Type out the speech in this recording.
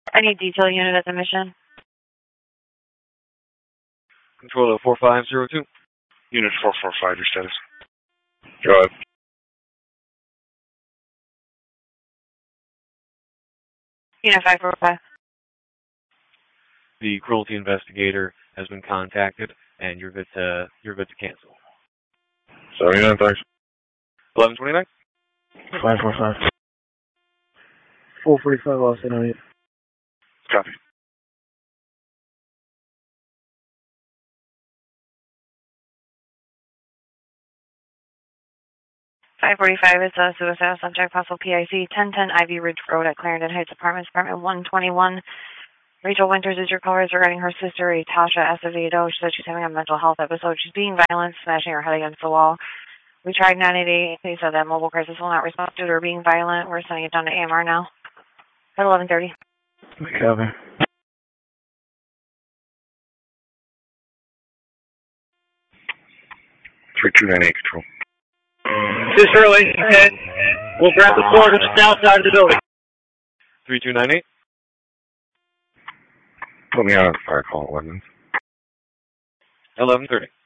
I need detail unit at the mission. Control 4502. Unit 445, your status. Go ahead. Unit 545. The cruelty investigator has been contacted, and you're good to cancel. 79, thanks. 1129. 545. 445 Los Angeles. Copy. .545 is a suicidal subject, possible PIC, 1010 Ivy Ridge Road at Clarendon Heights Apartments, apartment 121. Rachel Winters is your caller regarding her sister, Tasha Acevedo. She said she's having a mental health episode. She's being violent, smashing her head against the wall. We tried 988. They said that mobile crisis will not respond due to her being violent. We're sending it down to AMR now. At 11:30. Copy. Control. This early, and we'll grab the floor to the south side of the building. 3298. Put me on a fire call at 11. 11:30.